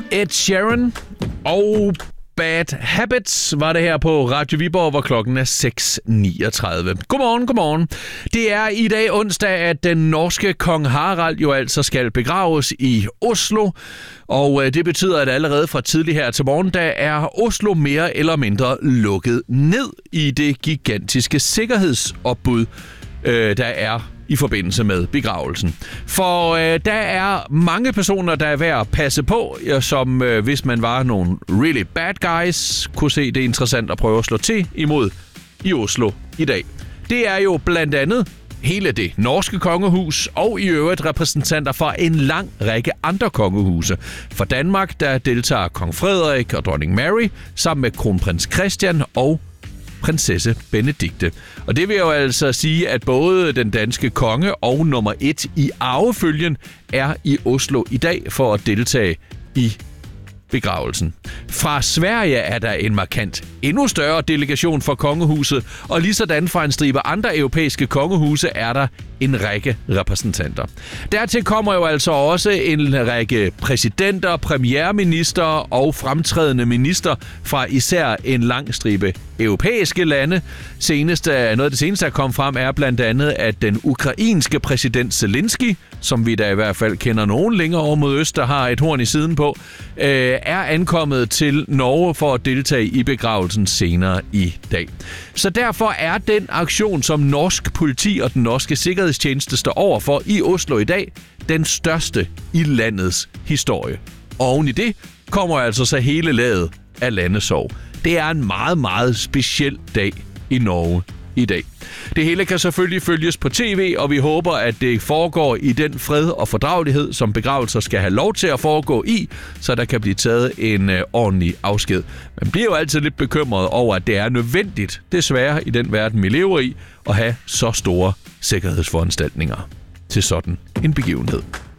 Ed Sheeran og Bad Habits var det her på Radio Viborg, hvor klokken er 6:39. Godmorgen. Det er i dag onsdag, at den norske kong Harald jo altså skal begraves i Oslo. Og det betyder, at allerede fra tidlig her til morgen, der er Oslo mere eller mindre lukket ned i det gigantiske sikkerhedsopbud, der er i forbindelse med begravelsen. For der er mange personer, der er værd at passe på, som hvis man var nogle really bad guys, kunne se det interessant at prøve at slå til imod i Oslo i dag. Det er jo blandt andet hele det norske kongehus og i øvrigt repræsentanter for en lang række andre kongehuse. For Danmark, der deltager kong Frederik og dronning Mary sammen med kronprins Christian og prinsesse Benedikte. Og det vil jo altså sige, at både den danske konge og nummer 1 i arvefølgen er i Oslo i dag for at deltage i begravelsen. Fra Sverige er der en markant endnu større delegation for kongehuset, og ligesådan fra en stribe andre europæiske kongehuse er der en række repræsentanter. Dertil kommer jo altså også en række præsidenter, premierminister og fremtrædende minister fra især en lang stribe europæiske lande. Noget af det seneste, der kom frem, er blandt andet, at den ukrainske præsident Zelensky, som vi da i hvert fald kender nogen længere over mod øst, der har et horn i siden på, er ankommet til Norge for at deltage i begravelsen senere i dag. Så derfor er den aktion, som norsk politi og den norske sikkerhedstjeneste står overfor i Oslo i dag, den største i landets historie. Og oven i det kommer altså så hele laget af landesorg. Det er en meget, meget speciel dag i Norge i dag. Det hele kan selvfølgelig følges på tv, og vi håber, at det foregår i den fred og fordragelighed, som begravelser skal have lov til at foregå i, så der kan blive taget en ordentlig afsked. Man bliver jo altid lidt bekymret over, at det er nødvendigt, desværre i den verden, vi lever i, at have så store sikkerhedsforanstaltninger til sådan en begivenhed.